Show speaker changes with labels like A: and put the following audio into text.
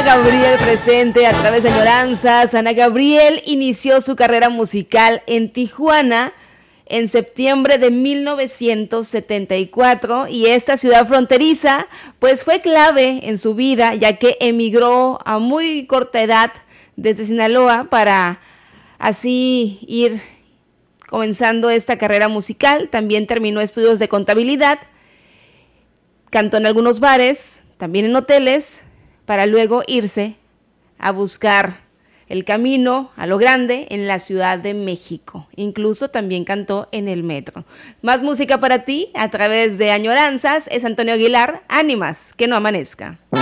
A: Gabriel presente a través de Añoranzas. Ana Gabriel inició su carrera musical en Tijuana en septiembre de 1974 y esta ciudad fronteriza pues fue clave en su vida, ya que emigró a muy corta edad desde Sinaloa para así ir comenzando esta carrera musical. También terminó estudios de contabilidad, cantó en algunos bares, también en hoteles, para luego irse a buscar el camino a lo grande en la Ciudad de México. Incluso también cantó en el metro. Más música para ti a través de Añoranzas. Es Antonio Aguilar. Ánimas, que no amanezca.